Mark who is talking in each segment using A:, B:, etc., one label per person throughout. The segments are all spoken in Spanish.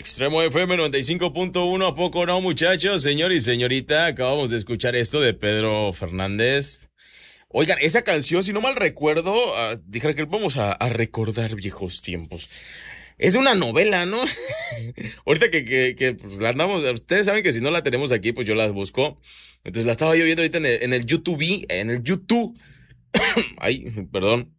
A: Extremo FM 95.1, ¿a poco no, muchachos? Señor y señorita, acabamos de escuchar esto de Pedro Fernández. Oigan, esa canción, si no mal recuerdo, dije que vamos a recordar viejos tiempos. Es una novela, ¿no? Ahorita que pues, la andamos, ustedes saben que si no la tenemos aquí, pues yo la busco. Entonces la estaba yo viendo ahorita en el YouTube, ay, perdón,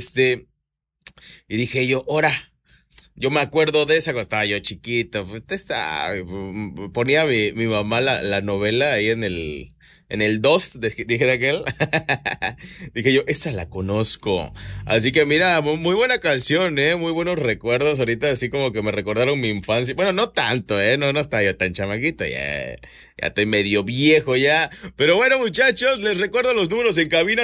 A: y dije yo, ora. Yo me acuerdo de esa cuando estaba yo chiquito. Ponía mi mamá la novela ahí en el 2, dijera aquel. Dije yo, esa la conozco. Así que mira, muy buena canción, muy buenos recuerdos. Ahorita así como que me recordaron mi infancia. Bueno, no tanto, no estaba yo tan chamaquito, ya estoy medio viejo ya. Pero bueno, muchachos, les recuerdo los números en cabina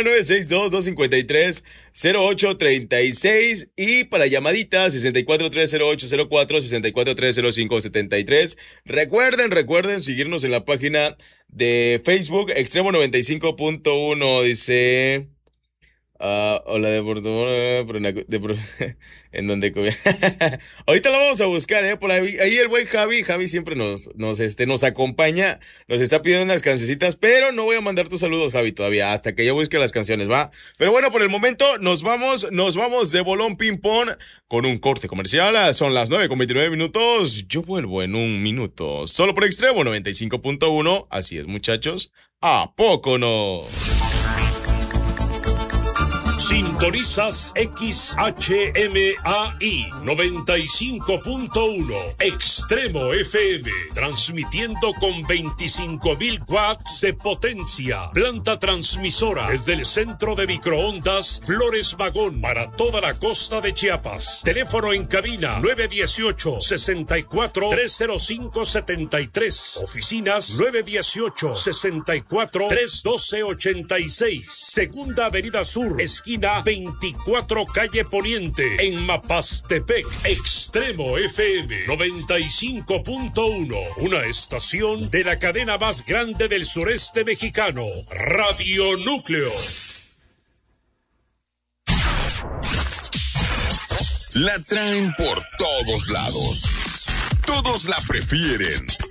A: 962-253-0836 y para llamaditas 6430804, 6430573. Recuerden seguirnos en la página de Facebook, Extremo 95.1, dice... hola de Porto, en donde ahorita lo vamos a buscar, por ahí el buen Javi siempre nos acompaña, nos está pidiendo unas cancioncitas, pero no voy a mandar tus saludos, Javi, todavía, hasta que yo busque las canciones, ¿va? Pero bueno, por el momento nos vamos de bolón ping pong con un corte comercial. Son las 9:29. Yo vuelvo en un minuto, solo por Extremo 95.1. Así es, muchachos, ¿a poco no?
B: Sintonizas XHMAI 95.1 Extremo FM, transmitiendo con 25.000 watts de potencia. Planta transmisora desde el centro de microondas Flores Magón para toda la costa de Chiapas. Teléfono en cabina 918-64-305-73. Oficinas 918-64-312-86. Segunda Avenida Sur, esquina 24 calle Poniente, en Mapastepec. Extremo FM 95.1, una estación de la cadena más grande del sureste mexicano, Radio Núcleo.
C: La traen por todos lados. Todos la prefieren.